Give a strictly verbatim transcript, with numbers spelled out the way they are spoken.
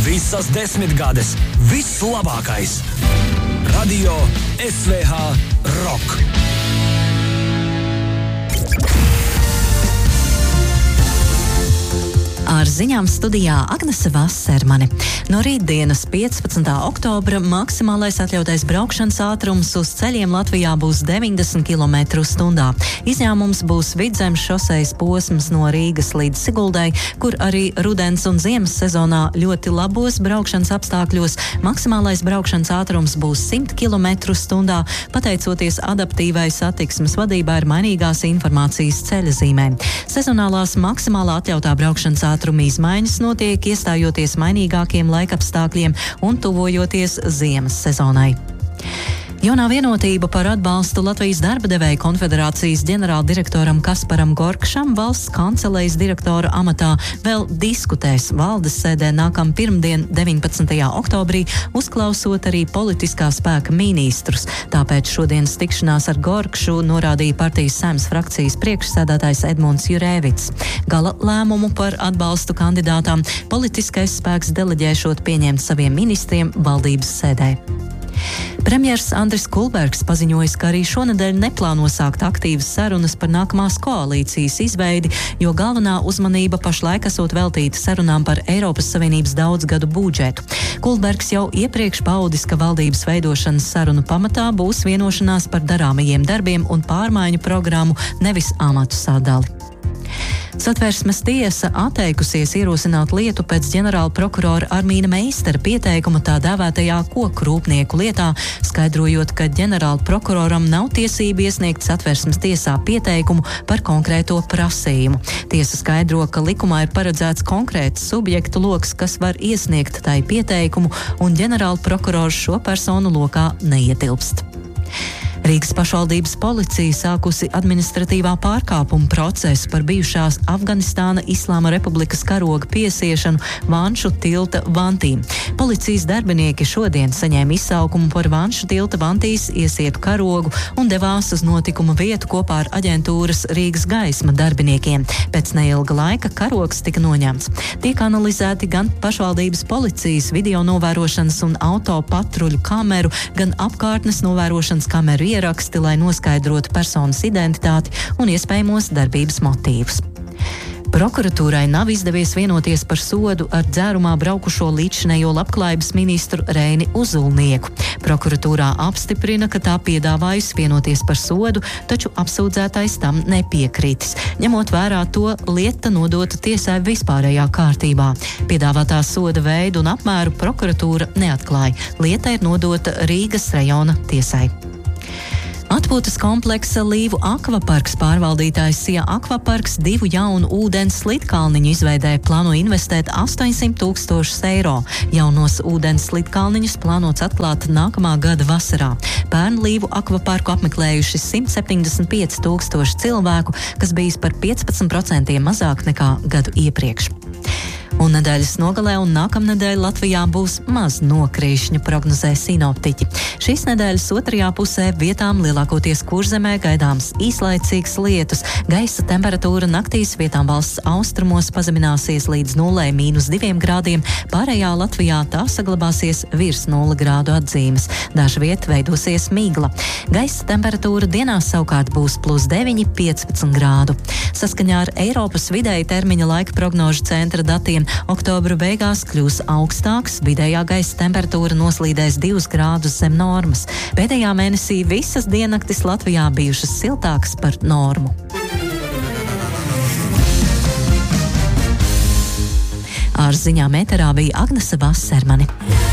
Visas desmitgades, viss labākais. Radio S V H Rock. Ar ziņām studijā Agnese Vasermane. No rītdienas piecpadsmitā oktobra maksimālais atļautais braukšanas ātrums uz ceļiem Latvijā būs deviņdesmit kilometru stundā. Izņēmums būs vidzemes šosejas posms no Rīgas līdz Siguldai, kur arī rudens un ziemas sezonā ļoti labos braukšanas apstākļos maksimālais braukšanas ātrums būs simt kilometru stundā, pateicoties adaptīvai satiksmes vadībai ar mainīgās informācijas ceļazīmēm. Sezonālās maksimālā atļautā braukšanas ātrums Ātruma izmaiņas notiek iestājoties mainīgākiem laikapstākļiem un tuvojoties ziemas sezonai. Jaunā vienotība par atbalstu Latvijas darba devēju konfederācijas ģenerāldirektoram Kasparam Gorkšam valsts kancelejas direktora amatā vēl diskutēs valdes sēdē nākam pirmdien deviņpadsmitajā oktobrī, uzklausot arī politiskā spēka ministrus. Tāpēc šodienas tikšanās ar Gorkšu norādīja partijas Saeimas frakcijas priekšsēdētājs Edmunds Jurēvits. Gala lēmumu par atbalstu kandidātām politiskais spēks deleģēšot pieņemt saviem ministriem valdības sēdē. Premjers Andris Kulbergs paziņojis, ka arī šonedēļ neplāno sākt aktīvas sarunas par nākamās koalīcijas izveidi, jo galvenā uzmanība pašlaik esot veltīta sarunām par Eiropas Savienības daudzgadu budžetu. Kulbergs jau iepriekš paudis, ka valdības veidošanas sarunu pamatā būs vienošanās par darāmajiem darbiem un pārmaiņu programmu, nevis amatu sadali. Satversmes tiesa atteikusies ierosināt lietu pēc ģenerāla prokurora Armīna Meistera pieteikuma tā dēvētajā koku rūpnieku lietā, skaidrojot, ka ģenerāla prokuroram nav tiesība iesniegt Satversmes tiesā pieteikumu par konkrēto prasījumu. Tiesa skaidro, ka likumā ir paredzēts konkrēts subjektu loks, kas var iesniegt tai pieteikumu, un ģenerāla prokurors šo personu lokā neietilpst. Rīgas pašvaldības policija sākusi administratīvā pārkāpuma procesu par bijušās Afganistāna Islāma Republikas karoga piesiešanu Vanšu tilta vantīm. Policijas darbinieki šodien saņēma izsaukumu par Vanšu tilta vantīs iesietu karogu un devās uz notikuma vietu kopā ar aģentūras Rīgas gaisma darbiniekiem. Pēc neilga laika karogs tika noņemts. Tiek analizēti gan pašvaldības policijas video novērošanas un auto patruļu kameru, gan apkārtnes novērošanas kameru ieraksti, lai noskaidrotu personas identitāti un iespējamos darbības motīvus. Prokuratūrai nav izdevies vienoties par sodu ar dzērumā braukušo līdzšinējo labklājības ministru Reini Uzulnieku. Prokuratūrā apstiprina, ka tā piedāvājusi vienoties par sodu, taču apsūdzētais tam nepiekritis. Ņemot vērā to, lieta nodota tiesai vispārējā kārtībā. Piedāvātā soda veidu un apmēru prokuratūra neatklāja. Lieta ir nodota Rīgas rajona tiesai. Atpūtas kompleksa Līvu akvaparks pārvaldītājs Sija Akvaparks divu jaunu ūdens slidkalniņu izveidē plāno investēt astoņsimt tūkstošus eiro. Jaunos ūdens slidkalniņus plānots atklāt nākamā gada vasarā. Pērn Līvu akvaparku apmeklējuši simt septiņdesmit pieci tūkstoši cilvēku, kas bijis par piecpadsmit procentiem mazāk nekā gadu iepriekš. Un nedēļas nogalē un nākamnedēļ Latvijā būs maz nokrīšņu, prognozē sinoptiķi. Šīs nedēļas otrajā pusē vietām lielākoties Kurzemē gaidāms īslaicīgs lietus. Gaisa temperatūra naktīs vietām valsts austrumos pazemināsies līdz nulē mīnus diviem grādiem, pārējā Latvijā tā saglabāsies virs nulles grādu atzīmes. Dažviet veidosies migla. Gaisa temperatūra dienās savukārt būs plus deviņi piecpadsmit grādu. Saskaņā ar Eiropas vidēja termiņa laika prognožu centra datiem oktobra beigās kļūs augstāks, vidējā gaisa temperatūra noslīdēs divus grādus zem normas. Pēdējā mēnesī visas diennaktis Latvijā bijušas siltākas par normu. Ar ziņām ēterā bija Agnese Vasermane.